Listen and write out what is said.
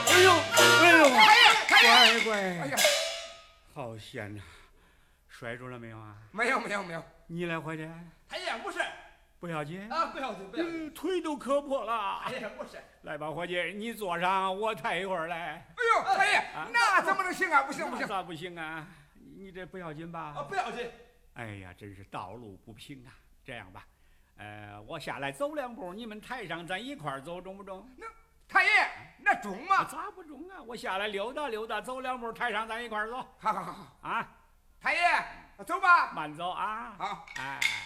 哎呦，哎呦，乖乖， 哎呀， 好险呐！摔住了没有啊？ 没有没有没有， 你来伙计， 太爷不是不要紧啊，不要紧不要紧， 腿都磕破了。 太爷不是。 来吧，伙计，你坐上，我抬一会儿来。 哎呦，太爷，那怎么能行啊？不行不行， 咋不行啊？你这不要紧吧？ 啊，不要紧。 哎呀，真是道路不平啊！这样吧，我下来走2步，你们抬上，咱一块儿走，中不中？ 那太爷，那中吗？ 咋不中啊？我下来溜达溜达，走2步，抬上，咱一块儿走。 好好好好啊， 太爷，走吧。 慢走啊。 好， 哎。